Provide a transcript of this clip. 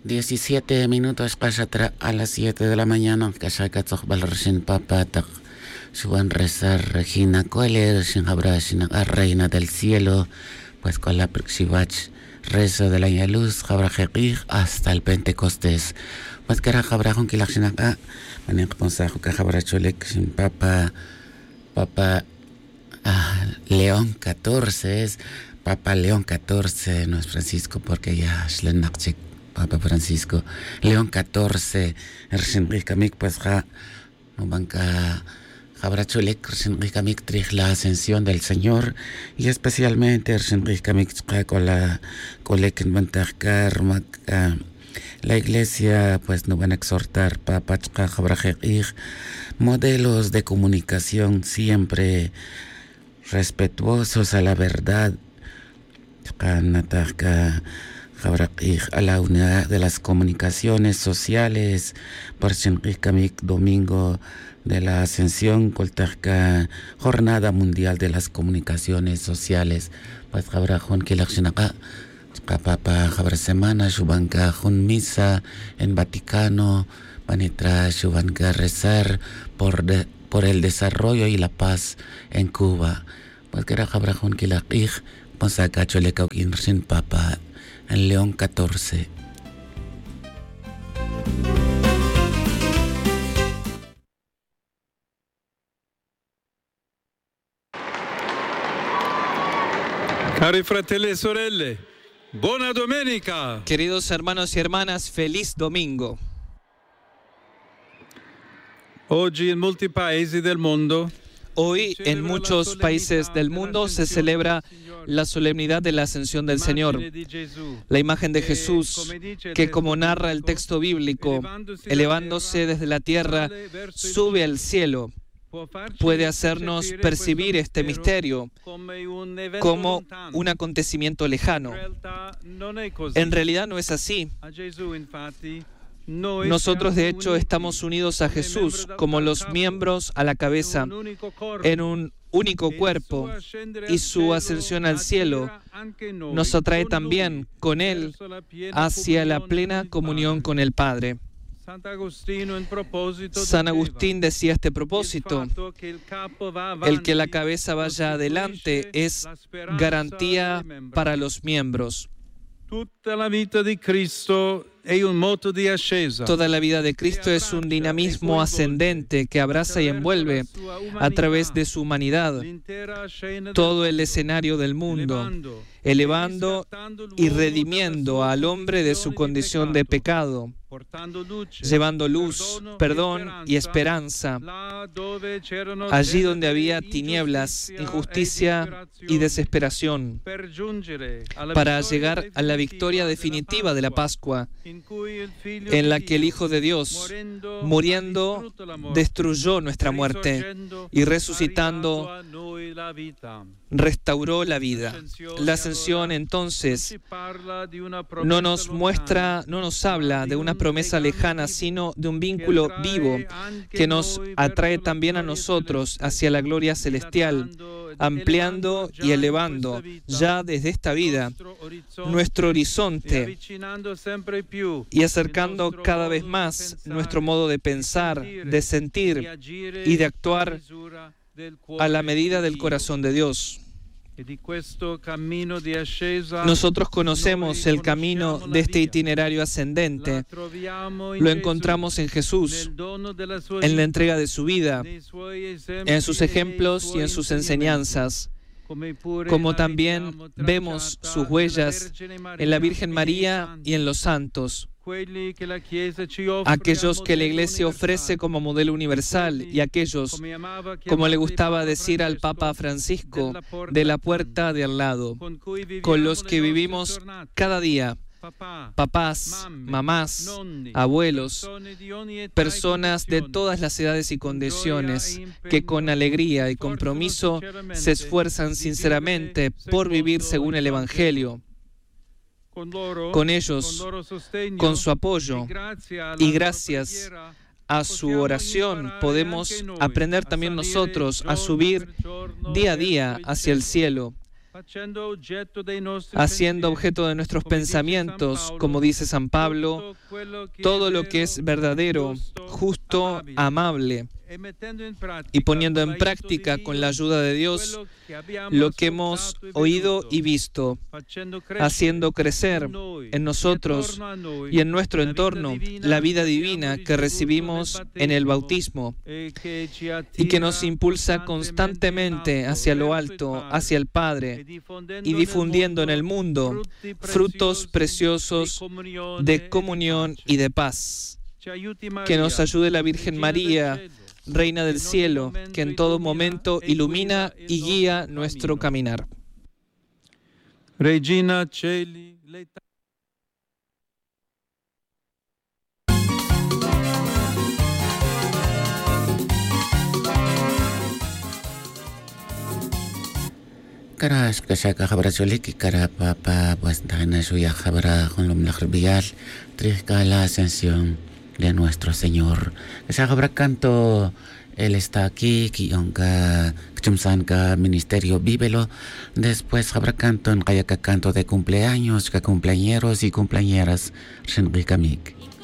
17 minutos a las 7 de la mañana, Kashakatok Balrashin Papatak, Shuban rezar Regina Koler, Shinhabrashin, Reina del Cielo, pues con la Shivach, rezo de la luz, Jabrajekij, hasta el Pentecostés. Pues que era Jabrajón Kilachinaka, Manik Ponsajo, Kajabracholek, Shin Papa León XIV es Papa León XIV, no es Francisco, porque ya Shlenakchik. Papa Francisco, León XIV, Ershinrikamik, pues no banca Jabrachulek, Ershinrikamik, trij la ascensión del Señor, y especialmente Ershinrikamik, con la Kolek en Bantarkar, la iglesia, pues nos van a exhortar, Papa Jabrajekij, modelos de comunicación siempre respetuosos a la verdad, a la unidad de las comunicaciones sociales, por Shinrikamik, domingo de la Ascensión, Koltarka, Jornada Mundial de las Comunicaciones Sociales, pues Jabrajón Kilachinaka, Papa Jabra Semana, Shubanka Jun Misa en Vaticano, Vanitra Shubanka rezar por el desarrollo y la paz en Cuba, pues que era Jabrajón Kilakij, pues acá Choleka Inrin Papa en León XIV. Cari fratelli e sorelle, buona domenica. Queridos hermanos y hermanas, feliz domingo. Oggi in molti paesi del mondo, hoy en muchos países del mundo se celebra la solemnidad de la Ascensión del Señor, la imagen de Jesús, que como narra el texto bíblico, elevándose desde la tierra, sube al cielo, puede hacernos percibir este misterio como un acontecimiento lejano. En realidad no es así. Nosotros, de hecho, estamos unidos a Jesús como los miembros a la cabeza en un único cuerpo, y su ascensión al cielo nos atrae también con Él hacia la plena comunión con el Padre. San Agustín decía a este propósito: el que la cabeza vaya adelante es garantía para los miembros. Toda la vida de Cristo es un dinamismo ascendente que abraza y envuelve a través de su humanidad todo el escenario del mundo, elevando y redimiendo al hombre de su condición de pecado, llevando luz, perdón y esperanza allí donde había tinieblas, injusticia y desesperación, para llegar a la victoria definitiva de la Pascua, en la que el Hijo de Dios, muriendo, destruyó nuestra muerte y resucitando, restauró la vida. La ascensión, entonces, no nos habla de una promesa lejana, sino de un vínculo vivo que nos atrae también a nosotros hacia la gloria celestial, ampliando y elevando ya desde esta vida nuestro horizonte y acercando cada vez más nuestro modo de pensar, de sentir y de actuar a la medida del corazón de Dios. Nosotros conocemos el camino de este itinerario ascendente. Lo encontramos en Jesús, en la entrega de su vida, en sus ejemplos y en sus enseñanzas, como también vemos sus huellas en la Virgen María y en los santos, aquellos que la Iglesia ofrece como modelo universal, y aquellos, como le gustaba decir al Papa Francisco, de la puerta de al lado, con los que vivimos cada día: papás, mamás, abuelos, personas de todas las edades y condiciones que con alegría y compromiso se esfuerzan sinceramente por vivir según el Evangelio. Con ellos, con su apoyo y gracias a su oración, podemos aprender también nosotros a subir día a día hacia el cielo, haciendo objeto de nuestros pensamientos, como dice San Pablo, todo lo que es verdadero, justo, amable, y poniendo en práctica con la ayuda de Dios lo que hemos oído y visto, haciendo crecer en nosotros y en nuestro entorno la vida divina que recibimos en el bautismo y que nos impulsa constantemente hacia lo alto, hacia el Padre, y difundiendo en el mundo frutos preciosos de comunión y de paz. Que nos ayude la Virgen María, Reina del Cielo, que en todo momento ilumina y guía nuestro caminar. Regina Celi, Kara shkashaka khabra choliki kara papa pues dana suya khabra con lo mlakhbial trika la ascensión de nuestro Señor. Esa khabra canto él está aquí kionka kchumsanka ministerio vívelo. Después khabra canto en kayaka canto de cumpleaños, ka cumpleañeros y cumpleañeras shenrikamik.